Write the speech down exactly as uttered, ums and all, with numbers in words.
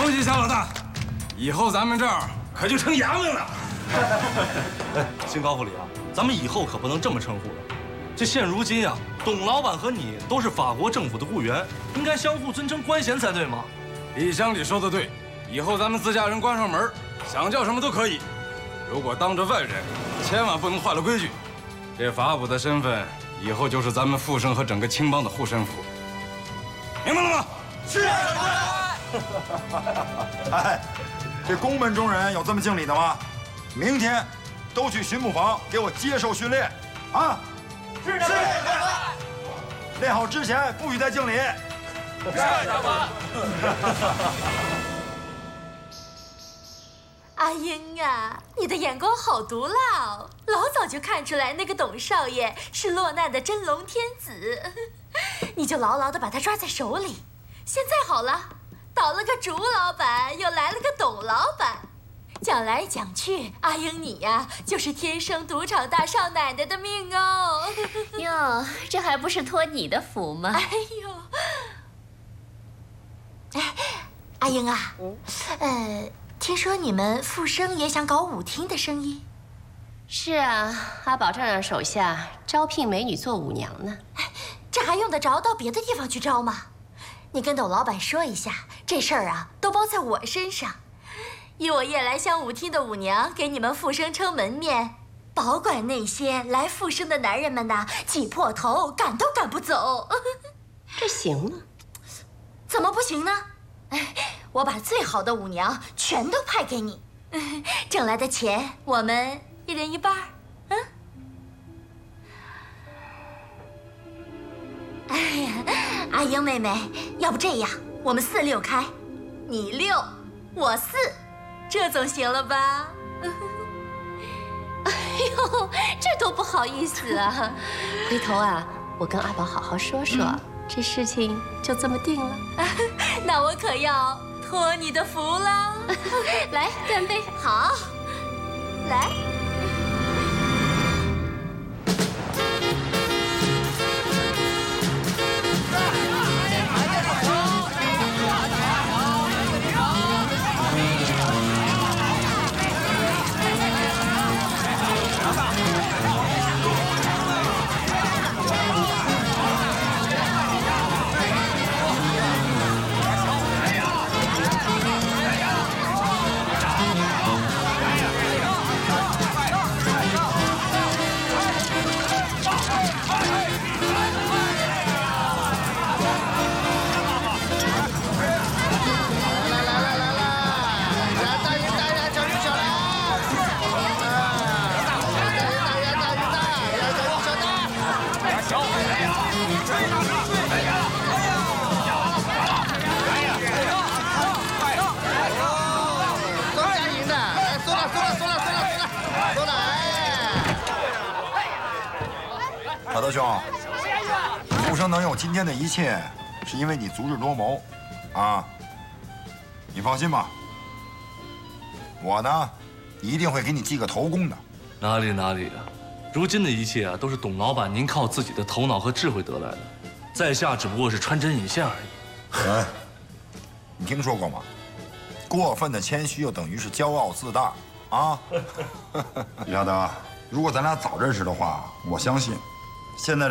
恭喜夏老大，以后咱们这儿可就成衙门了。 哎，新高副理啊，咱们以后可不能这么称呼了。这现如今啊，董老板和你都是法国政府的雇员，应该相互尊称官衔才对吗？ 李乡里说的对，以后咱们自家人关上门，想叫什么都可以。如果当着外人，千万不能坏了规矩。这法补的身份，以后就是咱们富生和整个青帮的护身符，明白了吗？ 是。哎，这宫门中人有这么敬礼的吗？明天都去巡捕房给我接受训练，啊！是长官。练好之前不许再敬礼。是长官。 阿英啊，你的眼光好毒辣哦！老早就看出来那个董少爷是落难的真龙天子，你就牢牢地把他抓在手里。现在好了，倒了个竹老板，又来了个董老板，讲来讲去，阿英你呀，就是天生赌场大少奶奶的命哦。 哟，这还不是托你的福吗？ 哎呦，哎，阿英啊，呃。听说你们富生也想搞舞厅的生意？ 是啊，阿宝丈人手下招聘美女做舞娘呢。 这还用得着到别的地方去招吗？你跟董老板说一下，这事儿啊都包在我身上。以我夜来香舞厅的舞娘给你们富生撑门面，保管那些来富生的男人们呐，挤破头赶都赶不走。 这行吗？ 怎么不行呢？我把最好的舞娘全都派给你，挣来的钱我们一人一半。嗯。哎呀，阿英妹妹，要不这样，我们四六开，你六，我四，这总行了吧？ 哎呦，这多不好意思啊！回头啊，我跟阿宝好好说说，嗯、这事情就这么定了。 那我可要托你的福了。 来，干杯！ 好，来。 老德兄，富生能有今天的一切，是因为你足智多谋，啊！你放心吧，我呢，一定会给你记个头功的。 哪里哪里啊！如今的一切啊，都是董老板您靠自己的头脑和智慧得来的，在下只不过是穿针引线而已。 嗯，你听说过吗？过分的谦虚又等于是骄傲自大啊！李大德，如果咱俩早认识的话，我相信。现在